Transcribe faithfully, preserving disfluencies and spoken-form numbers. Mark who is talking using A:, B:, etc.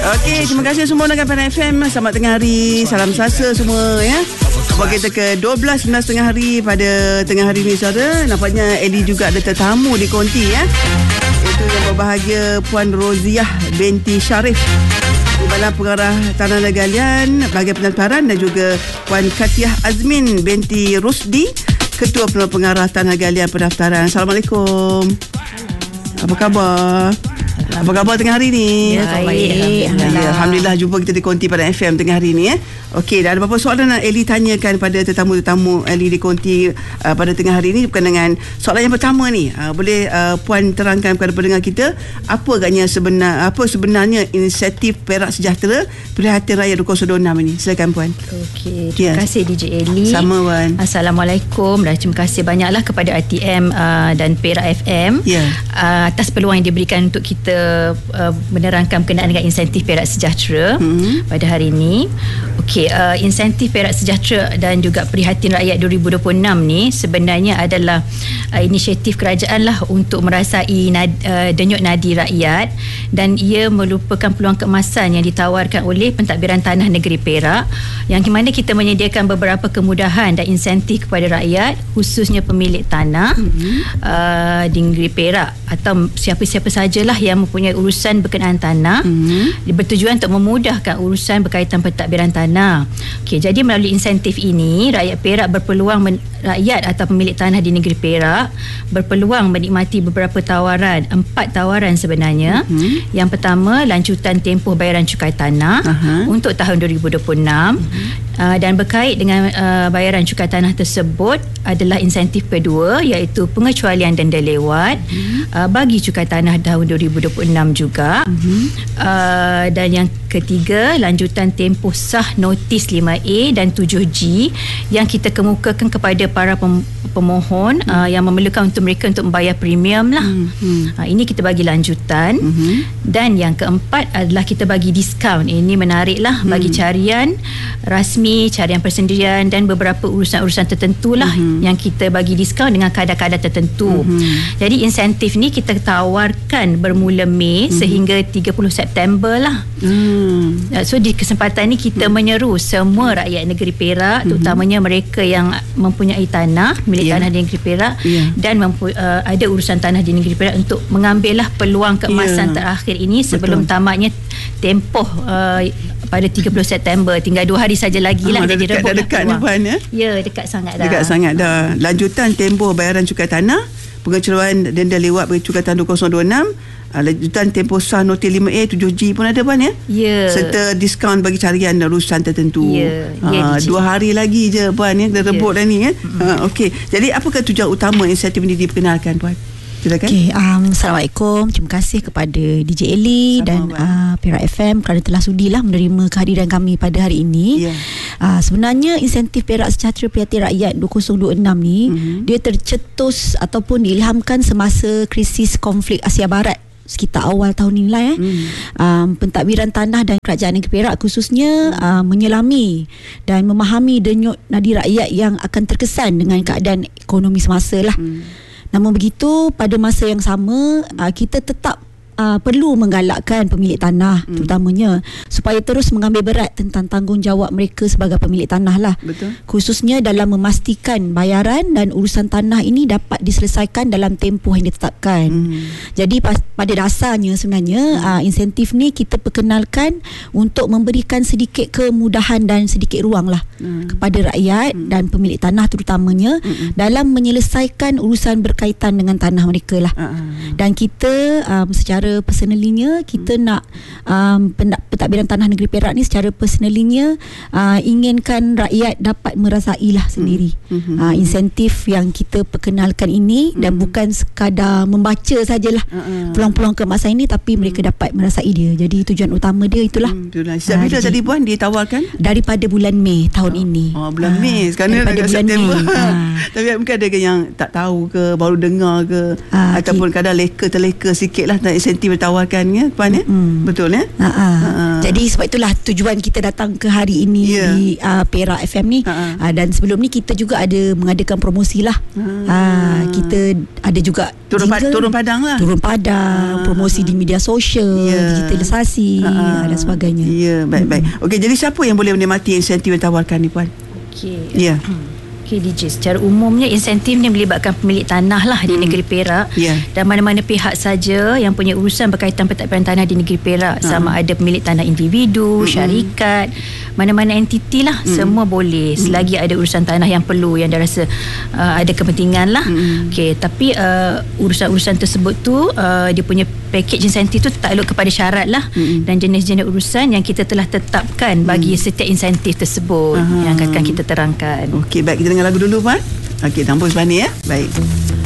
A: Okey, terima kasih semua dengan Pandan F M. Selamat tengah hari. Salam sasa semua ya. Buat kita ke dua belas sembilan tengah hari pada tengah hari ni saudara. Nampaknya Eli juga ada tetamu di konti ya. Itu yang berbahagia Puan Roziah binti Sharif, Kepala Pengarah Tanah Legalian bahagian pendaftaran, dan juga Puan Katiah Azmin binti Rusdi, Ketua Pengarah Tanah Legalian pendaftaran. Assalamualaikum. Apa khabar? Apa khabar tengah hari ni?
B: Ya, baik. Alhamdulillah.
A: Alhamdulillah jumpa kita di Konti pada F M tengah hari ni eh. Okey, dah ada beberapa soalan nak Eli tanyakan pada tetamu-tetamu Eli di Konti uh, pada tengah hari ni, berkenaan dengan soalan yang pertama ni. Uh, boleh uh, puan terangkan kepada pendengar kita apa agaknya sebenar apa sebenarnya inisiatif Perak Sejahtera Prihatin Rakyat dua kosong dua enam ini? Silakan puan.
B: Okey, terima yeah. kasih D J Eli.
A: Sama puan.
B: Assalamualaikum dan terima kasih banyaklah kepada R T M uh, dan Perak F M
A: yeah.
B: uh, atas peluang yang diberikan untuk kita Uh, menerangkan berkenaan dengan insentif Perak Sejahtera hmm. pada hari ini. Okey, uh, insentif Perak Sejahtera dan juga Prihatin Rakyat dua ribu dua puluh enam ni sebenarnya adalah uh, inisiatif kerajaan lah untuk merasai nad, uh, denyut nadi rakyat, dan ia merupakan peluang keemasan yang ditawarkan oleh Pentadbiran Tanah Negeri Perak, yang di mana kita menyediakan beberapa kemudahan dan insentif kepada rakyat, khususnya pemilik tanah hmm. uh, di Negeri Perak atau siapa-siapa sajalah yang mempunyai urusan berkenaan tanah, mm-hmm. bertujuan untuk memudahkan urusan berkaitan pentadbiran tanah. Okey, jadi melalui insentif ini rakyat Perak berpeluang men- rakyat atau pemilik tanah di negeri Perak berpeluang menikmati beberapa tawaran, empat tawaran sebenarnya. Mm-hmm. Yang pertama, lanjutan tempoh bayaran cukai tanah uh-huh. untuk tahun dua ribu dua puluh enam. Mm-hmm. Uh, dan berkait dengan uh, bayaran cukai tanah tersebut adalah insentif kedua, iaitu pengecualian denda lewat mm-hmm. uh, bagi cukai tanah tahun dua ribu dua puluh enam juga. Mm-hmm. uh, dan yang ketiga, lanjutan tempoh sah notis lima A dan tujuh G yang kita kemukakan kepada para pem- pemohon mm-hmm. uh, yang memerlukan untuk mereka untuk membayar premium lah. Mm-hmm. uh, ini kita bagi lanjutan. Mm-hmm. Dan yang keempat adalah kita bagi diskaun. Ini menarik lah mm-hmm. bagi carian rasmi, carian persendirian dan beberapa urusan-urusan tertentu lah mm-hmm. yang kita bagi diskaun dengan kadar-kadar tertentu. Mm-hmm. Jadi insentif ni kita tawarkan bermula Mei mm-hmm. sehingga tiga puluh September lah. Mm. So di kesempatan ni kita mm-hmm. menyeru semua rakyat negeri Perak, mm-hmm. terutamanya mereka yang mempunyai tanah, milik yeah. tanah di negeri Perak yeah. dan mempu- uh, ada urusan tanah di negeri Perak, untuk mengambil lah peluang keemasan yeah. terakhir ini sebelum Betul. tamatnya tempoh uh, pada tiga puluh September. Tinggal dua hari saja lagi lah.
A: Ah, dah dekat, dah dekat ni puan ya?
B: Ya, dekat sangat dah.
A: Dekat sangat dah. Lanjutan tempoh bayaran cukai tanah, pengecualian denda lewat bagi cukai tanah dua kosong dua enam, lanjutan tempoh sah notis lima A tujuh G pun ada puan ya?
B: Ya.
A: Serta diskaun bagi carian dan urusan tertentu.
B: Ya.
A: Ha,
B: ya
A: dua hari lagi je puan ya, kita rebut dah ni ya.
B: Mm-hmm.
A: Ha, okey. Jadi apakah tujuan utama insentif ini diperkenalkan puan? Silakan.
C: Okay, um, Assalamualaikum. Terima kasih kepada D J Eli Sama dan uh, Perak F M kerana telah sudilah menerima kehadiran kami pada hari ini. Yeah. Uh, sebenarnya insentif Perak Sejahtera Prihatin Rakyat dua kosong dua enam ni mm-hmm. dia tercetus ataupun diilhamkan semasa krisis konflik Asia Barat sekitar awal tahun ini lah eh. Mm. Um, pentadbiran tanah dan kerajaan negeri Perak khususnya uh, menyelami dan memahami denyut nadi rakyat yang akan terkesan dengan keadaan ekonomi semasa lah. Mm. Namun begitu, pada masa yang sama uh, kita tetap uh, perlu menggalakkan pemilik tanah hmm. terutamanya supaya terus mengambil berat tentang tanggungjawab mereka sebagai pemilik tanah lah. Betul. Khususnya dalam memastikan bayaran dan urusan tanah ini dapat diselesaikan dalam tempoh yang ditetapkan. Hmm. Jadi pas, pada dasarnya sebenarnya hmm. uh, insentif ni kita perkenalkan untuk memberikan sedikit kemudahan dan sedikit ruang lah hmm. kepada rakyat hmm. dan pemilik tanah terutamanya hmm. dalam menyelesaikan urusan berkaitan dengan tanah mereka lah. Hmm. Dan kita um, secara personalinya kita hmm. nak um, pentadbiran tanah negeri Perak ni secara personalinya uh, inginkan rakyat dapat merasailah sendiri hmm. uh, insentif yang kita perkenalkan ini hmm. dan bukan sekadar membaca sajalah hmm. peluang-peluang keemasan ini, tapi hmm. mereka dapat merasai dia. Jadi tujuan utama dia itulah. Hmm, itulah.
A: Sejak bila tadi puan ditawarkan?
C: Daripada bulan Mei tahun oh. ini.
A: Oh, bulan uh, Mei. Sekarang
C: daripada bulan Mei.
A: Tapi mungkin ada yang tak tahu ke, baru dengar ke, uh, ataupun okay. kadang leka terleka sikit lah tentang insentif insentif ditawarkan ya Puan ya. Mm. Betul ya.
C: Ha, ha. Ha. Jadi sebab itulah tujuan kita datang ke hari ini yeah. di uh, Perak F M ni. Ha. Uh, dan sebelum ni kita juga ada mengadakan promosi lah. Ha. Uh, kita ada juga
A: turun, pa- turun padang lah.
C: Turun padang, ha. promosi di media sosial, yeah. digitalisasi ha. dan sebagainya.
A: Ya, yeah, baik-baik. Mm-hmm. Okey, jadi siapa yang boleh menikmati insentif yang ditawarkan ni Puan?
B: Okey.
A: Ya. Yeah.
B: Okay, D J, secara umumnya insentif ni melibatkan pemilik tanah lah di hmm. negeri Perak
A: yeah.
B: dan mana-mana pihak saja yang punya urusan berkaitan pentadbiran tanah di negeri Perak, uh. sama ada pemilik tanah individu, hmm. syarikat, mana-mana entiti lah, hmm. semua boleh selagi hmm. ada urusan tanah yang perlu, yang dia rasa uh, ada kepentingan lah. hmm. Okay, tapi uh, urusan-urusan tersebut tu uh, dia punya package insentif tu takluk kepada syarat lah hmm. dan jenis-jenis urusan yang kita telah tetapkan bagi hmm. setiap insentif tersebut. Aha. Yang akan kita terangkan.
A: Okey, baik, kita dengar lagu dulu Puan. Okey, Tampung Sebani ya. Baik.